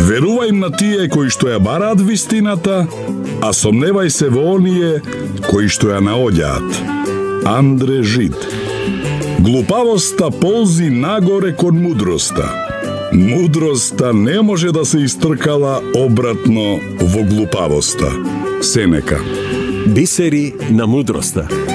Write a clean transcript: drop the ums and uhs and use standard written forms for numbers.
Верувај на тие кои што ја бараат вистината, а сомневај се во оние кои што ја наоѓаат. Андре Жид. Глупавоста ползи нагоре кон мудроста. Мудроста не може да се истркала обратно во глупавоста. Сенека. Бисери на мудроста.